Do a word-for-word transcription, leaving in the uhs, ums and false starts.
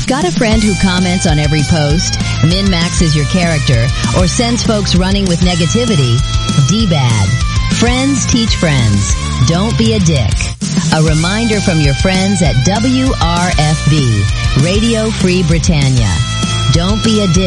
Got a friend who comments on every post, min-maxes your character, or sends folks running with negativity? D-bad. Friends teach friends. Don't be a dick. A reminder from your friends at W R F B, Radio Free Britannia. Don't be a dick.